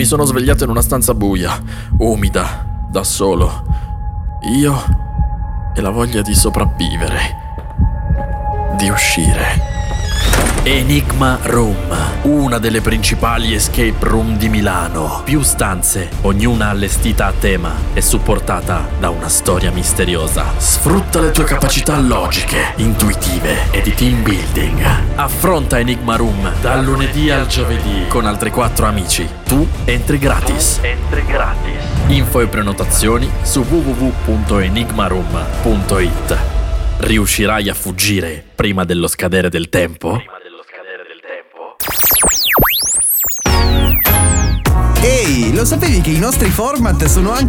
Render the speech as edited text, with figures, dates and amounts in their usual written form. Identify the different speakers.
Speaker 1: Mi sono svegliato in una stanza buia, umida, da solo. Io e la voglia di sopravvivere, di uscire. Enigma Room, una delle principali escape room di Milano. Più stanze, ognuna allestita a tema e supportata da una storia misteriosa. Sfrutta le tue capacità logiche, intuitive e di team building. Affronta Enigma Room dal lunedì al giovedì con altri 4 amici. Tu entri gratis. Info e prenotazioni su www.enigmaroom.it. Riuscirai a fuggire prima dello scadere del tempo?
Speaker 2: Ehi, lo sapevi che i nostri format sono anche